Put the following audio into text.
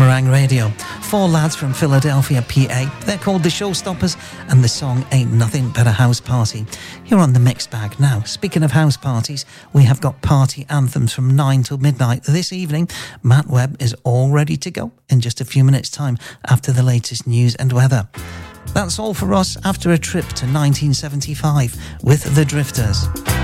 Boomerang Radio. Four lads from Philadelphia, PA. They're called the Showstoppers, and the song Ain't Nothing But a House Party. Here on the Mixed Bag now. Speaking of house parties, we have got party anthems from 9 till midnight this evening. Matt Webb is all ready to go in just a few minutes' time after the latest news and weather. That's all for us after a trip to 1975 with the Drifters.